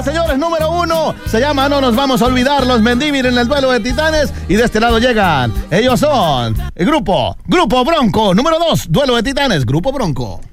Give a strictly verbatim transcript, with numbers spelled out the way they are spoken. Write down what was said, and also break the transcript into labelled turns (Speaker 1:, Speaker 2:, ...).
Speaker 1: señoras, señores, número uno se llama No Nos Vamos a Olvidar, los Mendívil en el duelo de titanes. Y de este lado llegan, ellos son el grupo, Grupo Bronco. Número dos, duelo de titanes, Grupo Bronco.